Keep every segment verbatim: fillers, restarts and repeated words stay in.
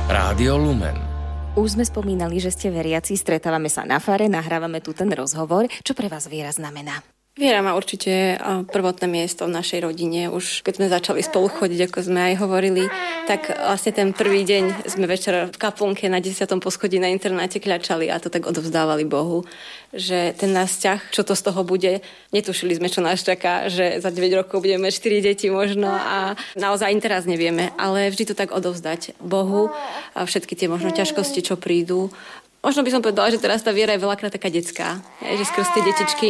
Rádio Lumen. Už sme spomínali, že ste veriaci, stretávame sa na fare, nahrávame tu ten rozhovor. Čo pre vás viera znamená? Viera má určite prvotné miesto v našej rodine. Už keď sme začali spolu chodiť, ako sme aj hovorili, tak vlastne ten prvý deň sme večer v kaplnke na desiatom poschodí na internáte kľačali a to tak odovzdávali Bohu. Že ten náš vzťah, čo to z toho bude, netušili sme, čo nás čaká, že za deväť rokov budeme mať štyri deti možno a naozaj ani teraz nevieme, ale vždy to tak odovzdať Bohu a všetky tie možno ťažkosti, čo prídu. Možno by som povedala, že teraz tá viera je veľakrát taká detská, že skrz tie detičky,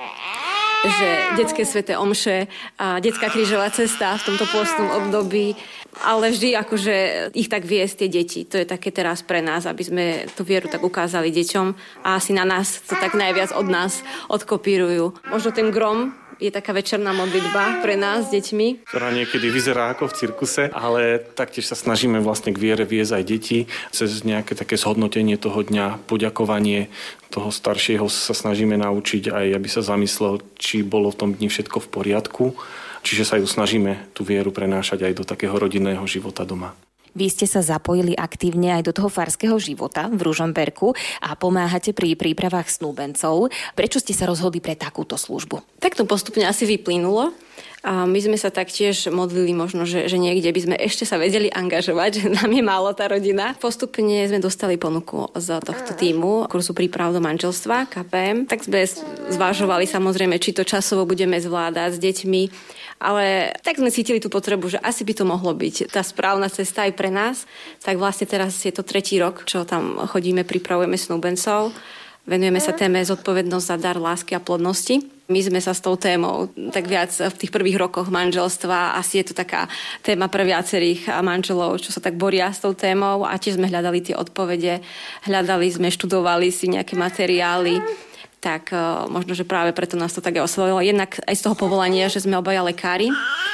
že detské sväté omše a detská krížová cesta v tomto pôstnom období, ale vždy akože ich tak viesť tie deti. To je také teraz pre nás, aby sme tú vieru tak ukázali deťom a asi na nás to tak najviac od nás odkopírujú. Možno ten grom je taká večerná modlitba pre nás s deťmi, ktorá niekedy vyzerá ako v cirkuse, ale taktiež sa snažíme vlastne k viere viesť aj deti cez nejaké také zhodnotenie toho dňa, poďakovanie toho staršieho sa snažíme naučiť aj, aby sa zamyslel, či bolo v tom dni všetko v poriadku. Čiže sa ju snažíme tú vieru prenášať aj do takého rodinného života doma. Vy ste sa zapojili aktívne aj do toho farského života v Ružomberku a pomáhate pri prípravách snúbencov. Prečo ste sa rozhodli pre takúto službu? Tak to postupne asi vyplynulo. A my sme sa taktiež modlili možno, že, že niekde by sme ešte sa vedeli angažovať, že nám je málo tá rodina. Postupne sme dostali ponuku z tohto tímu kurzu príprav do manželstva ká pé em. Tak sme zvažovali samozrejme, či to časovo budeme zvládať s deťmi. Ale tak sme cítili tú potrebu, že asi by to mohlo byť tá správna cesta aj pre nás. Tak vlastne teraz je to tretí rok, čo tam chodíme, pripravujeme snúbencov. Venujeme sa téme zodpovednosť za dar lásky a plodnosti. My sme sa s tou témou tak viac v tých prvých rokoch manželstva. Asi je to taká téma pre viacerých manželov, čo sa tak boria s tou témou. A tiež sme hľadali tie odpovede. Hľadali sme, študovali si nejaké materiály. Tak uh, možno, že práve preto nás to tak aj oslovilo. Jednak aj z toho povolania, že sme obaja lekári,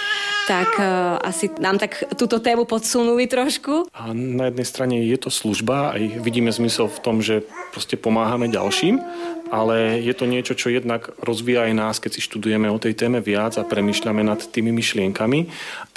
tak uh, asi nám tak túto tému podsunuli trošku. A na jednej strane je to služba, aj vidíme zmysel v tom, že proste pomáhame ďalším, ale je to niečo, čo jednak rozvíja aj nás, keď si študujeme o tej téme viac a premýšľame nad tými myšlienkami.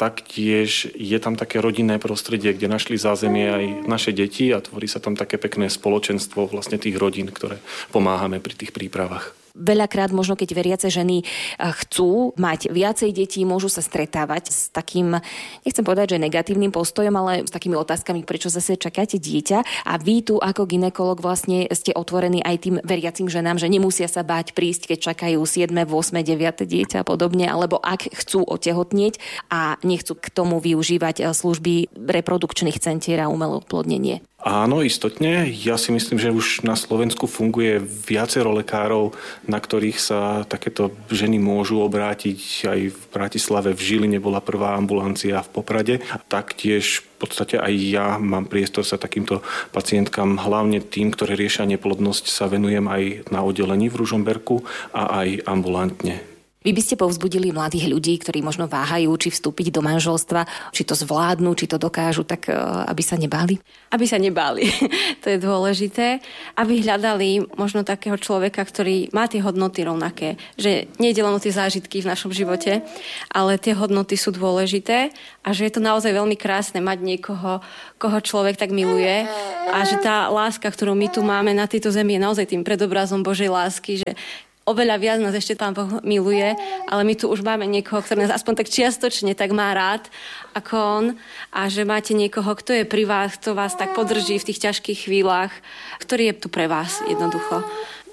Taktiež je tam také rodinné prostredie, kde našli zázemie aj naše deti a tvorí sa tam také pekné spoločenstvo vlastne tých rodín, ktoré pomáhame pri tých prípravách. Veľakrát možno, keď veriace ženy chcú mať viacej detí, môžu sa stretávať s takým, nechcem povedať, že negatívnym postojom, ale s takými otázkami, prečo zase čakáte dieťa. A vy tu ako gynekolog vlastne ste otvorení aj tým veriacim ženám, že nemusia sa báť prísť, keď čakajú siedme, ôsme, deviate dieťa a podobne, alebo ak chcú otehotnieť a nechcú k tomu využívať služby reprodukčných centier a umelé oplodnenie. Áno, istotne. Ja si myslím, že už na Slovensku funguje viacero lekárov, na ktorých sa takéto ženy môžu obrátiť. Aj v Bratislave, v Žiline bola prvá ambulancia v Poprade. Taktiež v podstate aj ja mám priestor sa takýmto pacientkám, hlavne tým, ktoré riešia neplodnosť, sa venujem aj na oddelení v Ružomberku a aj ambulantne. Vy by ste povzbudili mladých ľudí, ktorí možno váhajú, či vstúpiť do manželstva, či to zvládnu, či to dokážu, tak aby sa nebáli? Aby sa nebáli, to je dôležité. Aby hľadali možno takého človeka, ktorý má tie hodnoty rovnaké. Že nie je len o tie zážitky v našom živote, ale tie hodnoty sú dôležité a že je to naozaj veľmi krásne mať niekoho, koho človek tak miluje a že tá láska, ktorú my tu máme na tejto zemi, je naozaj tým predobrazom Božej lásky, že oveľa viac nás ešte Pán Boh miluje, ale my tu už máme niekoho, ktorý nás aspoň tak čiastočne tak má rád ako on a že máte niekoho, kto je pri vás, kto vás tak podrží v tých ťažkých chvíľach, ktorý je tu pre vás jednoducho.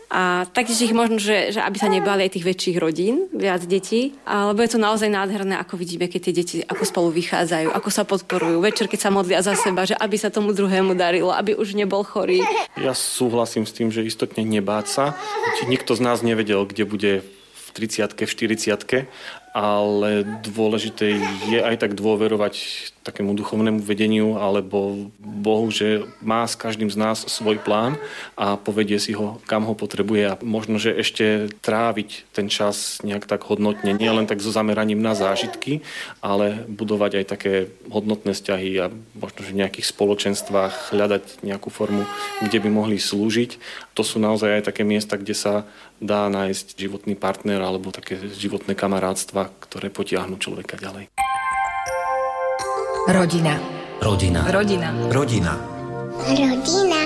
A taktiež ich možno, že, že aby sa nebali aj tých väčších rodín, viac detí, lebo je to naozaj nádherné, ako vidíme, keď tie deti ako spolu vychádzajú, ako sa podporujú. Večer, keď sa modlia za seba, že aby sa tomu druhému darilo, aby už nebol chorý. Ja súhlasím s tým, že istotne nebáť sa. Nikto z nás nevedel, kde bude v tridsiatke, v štyridsiatke, ale dôležité je aj tak dôverovať takému duchovnému vedeniu alebo Bohu, že má s každým z nás svoj plán a povedie si ho, kam ho potrebuje a možno, že ešte tráviť ten čas nejak tak hodnotne, nie len tak so zameraním na zážitky, ale budovať aj také hodnotné vzťahy a možno, že v nejakých spoločenstvách hľadať nejakú formu, kde by mohli slúžiť. To sú naozaj aj také miesta, kde sa dá nájsť životný partner alebo také životné kamarátstva, ktoré potiahnu človeka ďalej. Rodina. Rodina. Rodina. Rodina. Rodina.